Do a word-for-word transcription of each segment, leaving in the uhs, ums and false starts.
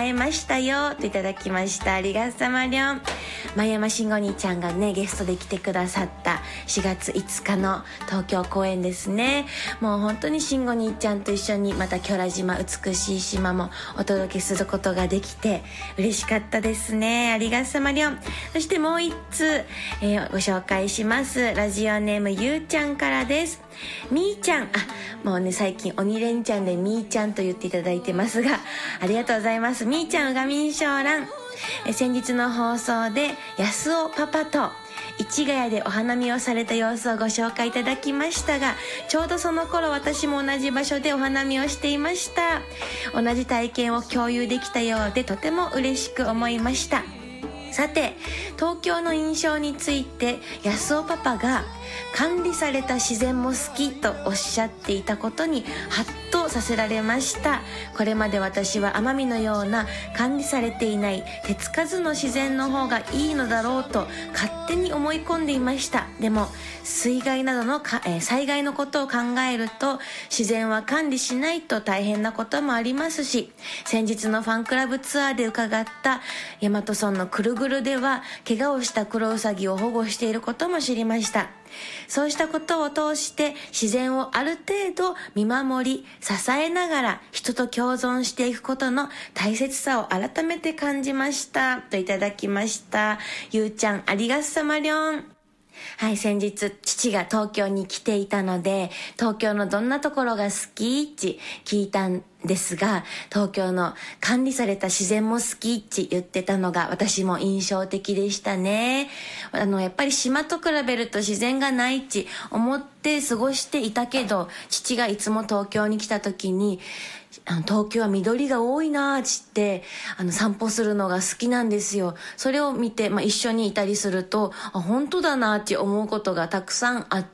会えましたよといただきました。ありがさまりょん。前山慎吾兄ちゃんがねゲストで来てくださったしがついつかの東京公演ですね。もう本当に慎吾兄ちゃんと一緒にまた京良島美しい島もお届けすることができて嬉しかったですね。ありがさまりょん。そしてもう一通、えー、ご紹介します。ラジオネームゆうちゃんからです。みーちゃん、あ、もうね最近鬼レンチャンでみーちゃんと言っていただいてますが、ありがとうございます。みーちゃん、うがみんしょうらん。え先日の放送で安尾パパと市ヶ谷でお花見をされた様子をご紹介いただきましたが、ちょうどその頃私も同じ場所でお花見をしていました。同じ体験を共有できたようでとても嬉しく思いました。さて、東京の印象について安尾パパが管理された自然も好きとおっしゃっていたことにハッとさせられました。これまで私は奄美のような管理されていない手つかずの自然の方がいいのだろうと勝手に思い込んでいました。でも水害などのか、えー、災害のことを考えると自然は管理しないと大変なこともありますし、先日のファンクラブツアーで伺った大和村のくるぐるでは怪我をしたクロウサギを保護していることも知りました。そうしたことを通して自然をある程度見守り支えながら人と共存していくことの大切さを改めて感じましたといただきました。ゆうちゃん、ありがとさまりょん。はい、先日父が東京に来ていたので、東京のどんなところが好きって聞いたんですが、東京の管理された自然も好きって言ってたのが私も印象的でしたね。あのやっぱり島と比べると自然がないって思って過ごしていたけど、父がいつも東京に来た時にあの東京は緑が多いなーってあの散歩するのが好きなんですよ。それを見て、まあ、一緒にいたりするとあ本当だなって思うことがたくさんあって、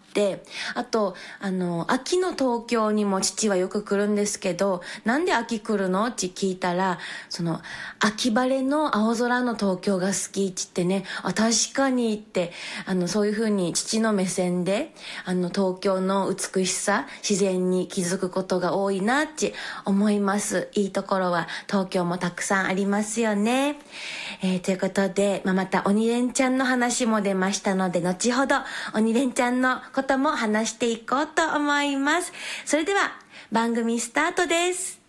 あとあの秋の東京にも父はよく来るんですけど、なんで秋来るのって聞いたら、その秋晴れの青空の東京が好きって言ってね、あ確かにってあのそういう風に父の目線であの東京の美しさ自然に気づくことが多いなって思います。いいところは東京もたくさんありますよね。えー、ということで、まあ、また鬼レンちゃんの話も出ましたので、後ほど鬼レンちゃんのことも話していこうと思います。それでは番組スタートです。